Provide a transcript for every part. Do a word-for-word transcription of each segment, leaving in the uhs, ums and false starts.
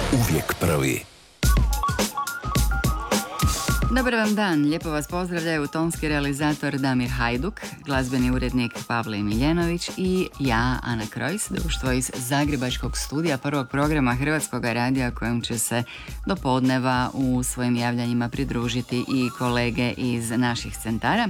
Uvijek prvi. Dobar vam dan, lijepo vas pozdravljaju tonski realizator Damir Hajduk, glazbeni urednik Pavle Miljenović i ja, Ana Krojs, društvo iz Zagrebačkog studija prvog programa Hrvatskog radija kojem će se do podneva u svojim javljanjima pridružiti i kolege iz naših centara.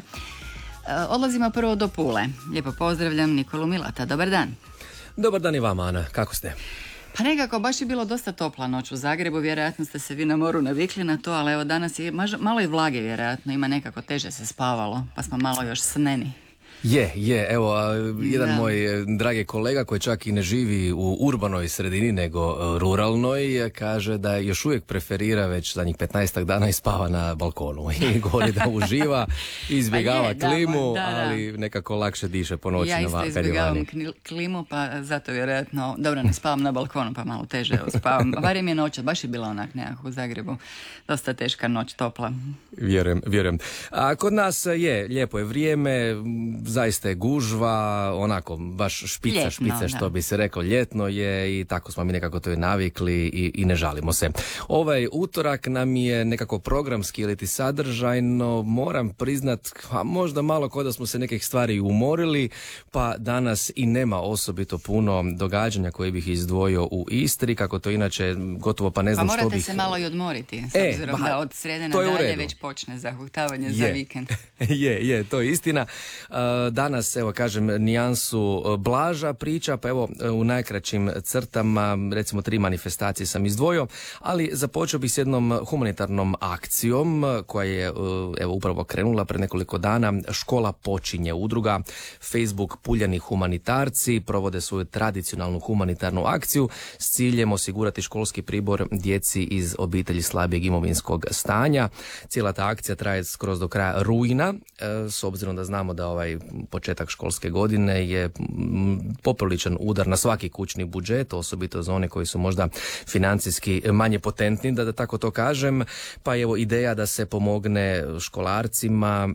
Odlazimo prvo do Pule. Lijepo pozdravljam Nikolu Milata, dobar dan. Dobar dan i vama, Ana, kako ste? Pa nekako, baš je bilo dosta topla noć u Zagrebu, vjerojatno ste se vi na moru navikli na to, ali evo danas je malo i vlage vjerojatno, ima nekako teže se spavalo, pa smo malo još sneni. Je, je, evo, jedan da. moj dragi kolega koji čak i ne živi u urbanoj sredini nego ruralnoj, kaže da još uvijek preferira već zadnjih petnaestak dana i spava na balkonu i govori da uživa, izbjegava pa je, klimu, da, da. ali nekako lakše diše po noći. Ja isto kad je izbjegavam vani. klimu, pa zato vjerojatno, dobro, ne spavam na balkonu, pa malo teže evo, spavam. Barem je noć, baš je bila onak nekako u Zagrebu, dosta teška noć, topla. Vjerujem, vjerujem. A kod nas je, lijepo je vrijeme, zaista je gužva, onako baš špica, ljetno, špice što da. bi se reklo, ljetno je i tako smo mi nekako to i navikli i, i ne žalimo se. Ovaj utorak nam je nekako programski ili ti sadržajno, moram priznat, a možda malo kod da smo se nekih stvari umorili, pa danas i nema osobito puno događanja koje bih izdvojio u Istri, kako to inače gotovo pa ne znam pa što bih... Pa morate se malo i odmoriti, s E, obzirom ba, da od srede na to je u dalje redu. već počne zahuktavanje Je. za vikend. Je, je, to je istina. Uh, danas, evo kažem, nijansu uh, blaža priča, pa evo uh, u najkraćim crtama, recimo tri manifestacije sam izdvojio, ali započeo bih s jednom humanitarnom akcijom uh, koja je uh, evo upravo krenula pred nekoliko dana. Škola počinje, udruga Facebook Puljani humanitarci provode svoju tradicionalnu humanitarnu akciju s ciljem osigurati školski pribor djeci iz obitelji slabijeg imovinskog stanja. Cijela ta akcija traje skroz do kraja rujna, s obzirom da znamo da ovaj početak školske godine je popriličan udar na svaki kućni budžet, osobito za one koji su možda financijski manje potentni, da, da tako to kažem, pa evo ideja da se pomogne školarcima,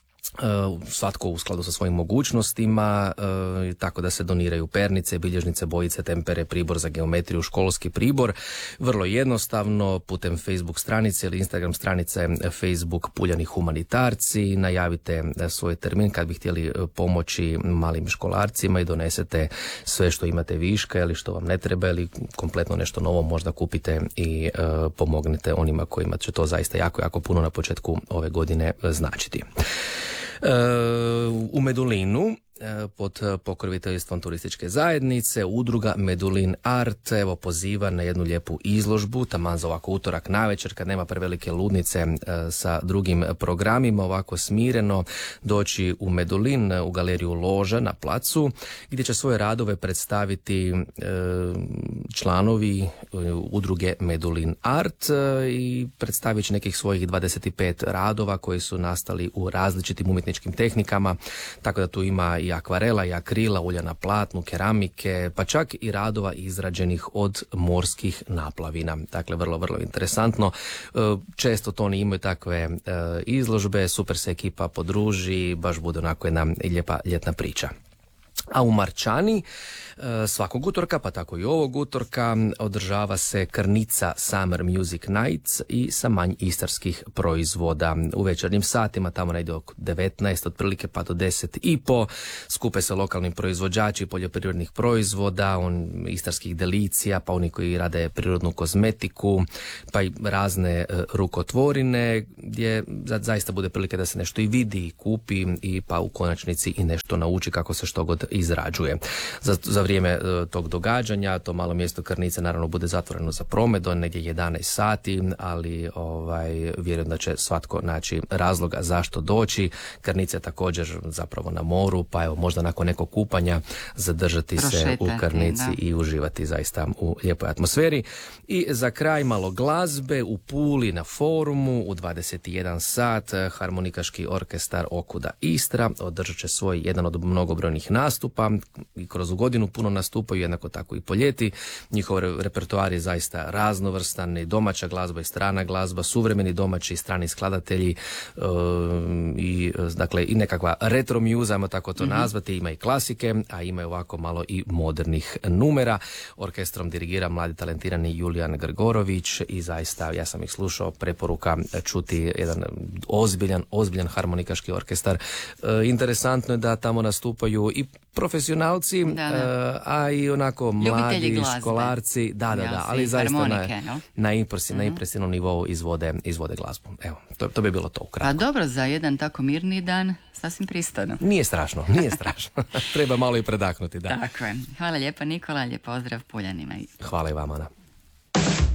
Uh, svatko u skladu sa svojim mogućnostima, uh, tako da se doniraju pernice, bilježnice, bojice, tempere, pribor za geometriju, školski pribor. Vrlo jednostavno, putem Facebook stranice ili Instagram stranice Facebook Puljani humanitarci, najavite svoj termin kad bi htjeli pomoći malim školarcima i donesete sve što imate viška ili što vam ne treba ili kompletno nešto novo možda kupite i uh, pomognete onima kojima će to zaista jako, jako puno na početku ove godine značiti. U Medulinu pod pokroviteljstvom turističke zajednice udruga Medulin Art evo poziva na jednu lijepu izložbu, taman za ovako utorak navečer kad nema prevelike ludnice e, sa drugim programima, ovako smireno doći u Medulin u galeriju Loža na placu gdje će svoje radove predstaviti e, članovi e, udruge Medulin Art e, i predstavit će nekih svojih dvadeset pet radova koji su nastali u različitim umjetničkim tehnikama, tako da tu ima i akvarela i akrila, ulja na platnu, keramike, pa čak i radova izrađenih od morskih naplavina. Dakle, vrlo, vrlo interesantno. Često to oni imaju takve izložbe, super se ekipa podruži, baš bude onako jedna lijepa ljetna priča. A u Marčani svakog utorka, pa tako i ovog utorka, održava se Krnica Summer Music Nights i sa manj istarskih proizvoda. U večernjim satima, tamo negdje oko devetnaest, otprilike pa do deset i po, skupe se lokalni proizvođači poljoprivrednih proizvoda, on, istarskih delicija, pa oni koji rade prirodnu kozmetiku, pa i razne uh, rukotvorine, gdje za, zaista bude prilike da se nešto i vidi, i kupi, i pa u konačnici i nešto nauči kako se što god izrađuje. Za, za vrijeme uh, tog događanja to malo mjesto Krnica naravno bude zatvoreno za promet do negdje jedanaest sati, ali ovaj, vjerujem da će svatko naći razloga zašto doći. Krnica je također zapravo na moru, pa evo možda nakon nekog kupanja zadržati Prošetati, se u Krnici da. i uživati zaista u lijepoj atmosferi. I za kraj malo glazbe u Puli na forumu u dvadeset jedan sat harmonikaški orkestar Okuda Istra održat će svoj jedan od mnogobrojnih nastupa nastupa i kroz godinu puno nastupaju, jednako tako i po ljeti. Njihov repertoar je zaista raznovrstan, i domaća glazba i strana glazba, suvremeni domaći i strani skladatelji e, i dakle i nekakva retro muse, ajmo tako to mm-hmm. nazvati, ima i klasike, a ima i ovako malo i modernih numera. Orkestrom dirigira mladi talentirani Julijan Grgorović i zaista ja sam ih slušao, preporuka čuti jedan ozbiljan, ozbiljan harmonikaški orkestar. E, interesantno je da tamo nastupaju i profesionalci, da, da. a i onako mladi školarci, da, da, da, ali zaista na, no? na, impresi, mm-hmm. na impresivnom nivou izvode, izvode glazbu. Evo, to, to bi bilo to ukratko. Pa dobro, za jedan tako mirni dan, sasvim pristojno. Nije strašno, nije strašno. Treba malo i predahnuti, da. Tako je. Hvala lijepa Nikola, lijep pozdrav Puljanima. Hvala i vama, Ana.